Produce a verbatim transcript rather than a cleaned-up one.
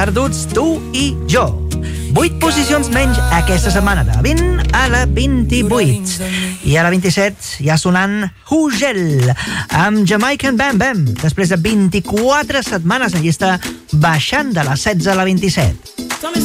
Perduts tu i jo. vuit posicions menys aquesta setmana, de vint a la vint-i-vuit. I a la vint-i-set ja sonant Hugel, amb Jamaican Bam Bam, després de vint-i-quatre setmanes en llista, baixant de la setze a la vint-i-set.